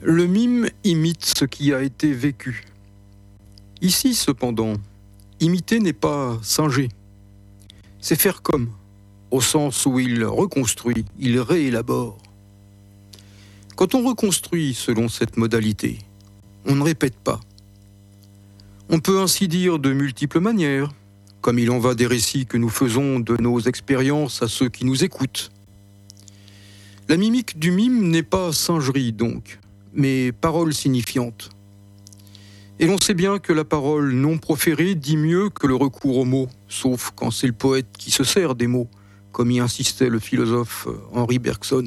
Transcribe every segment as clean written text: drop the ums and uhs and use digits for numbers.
Le mime imite ce qui a été vécu. Ici, cependant, imiter n'est pas singer. C'est faire comme, au sens où il reconstruit, il réélabore. Quand on reconstruit selon cette modalité, on ne répète pas. On peut ainsi dire de multiples manières, comme il en va des récits que nous faisons de nos expériences à ceux qui nous écoutent. La mimique du mime n'est pas singerie donc, mais parole signifiante. Et l'on sait bien que la parole non proférée dit mieux que le recours aux mots, sauf quand c'est le poète qui se sert des mots, comme y insistait le philosophe Henri Bergson.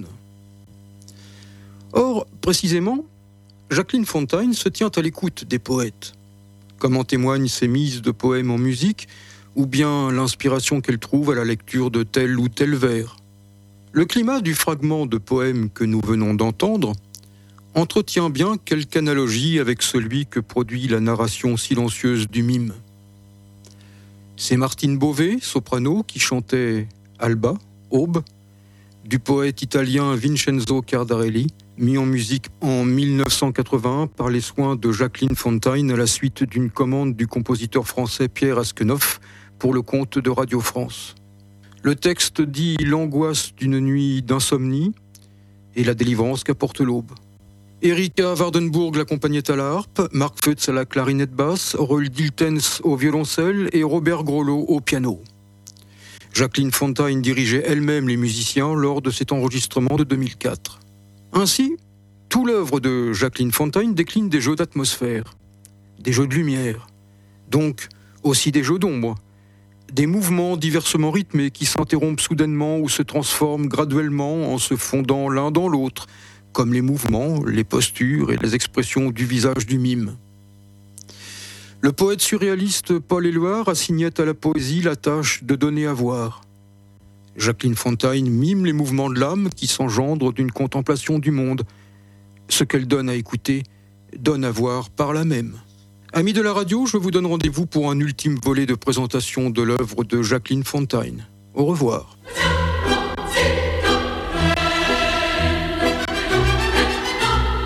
Or, précisément, Jacqueline Fontaine se tient à l'écoute des poètes, comme en témoignent ses mises de poèmes en musique, ou bien l'inspiration qu'elle trouve à la lecture de tel ou tel vers. Le climat du fragment de poème que nous venons d'entendre entretient bien quelque analogie avec celui que produit la narration silencieuse du mime. C'est Martine Beauvais, soprano, qui chantait Alba, Aube, du poète italien Vincenzo Cardarelli, mis en musique en 1981 par les soins de Jacqueline Fontaine à la suite d'une commande du compositeur français Pierre Askenoff pour le compte de Radio France. Le texte dit l'angoisse d'une nuit d'insomnie et la délivrance qu'apporte l'aube. Erika Wardenburg l'accompagnait à la harpe, Marc Feutz à la clarinette basse, Roel Diltens au violoncelle et Robert Grolot au piano. Jacqueline Fontaine dirigeait elle-même les musiciens lors de cet enregistrement de 2004. Ainsi, toute l'œuvre de Jacqueline Fontaine décline des jeux d'atmosphère, des jeux de lumière, donc aussi des jeux d'ombre, des mouvements diversement rythmés qui s'interrompent soudainement ou se transforment graduellement en se fondant l'un dans l'autre, comme les mouvements, les postures et les expressions du visage du mime. Le poète surréaliste Paul Éluard assignait à la poésie la tâche de donner à voir. Jacqueline Fontaine mime les mouvements de l'âme qui s'engendrent d'une contemplation du monde. Ce qu'elle donne à écouter, donne à voir par là même. Amis de la radio, je vous donne rendez-vous pour un ultime volet de présentation de l'œuvre de Jacqueline Fontaine. Au revoir.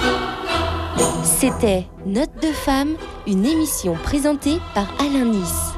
C'était Notes de femme, une émission présentée par Alain Nice.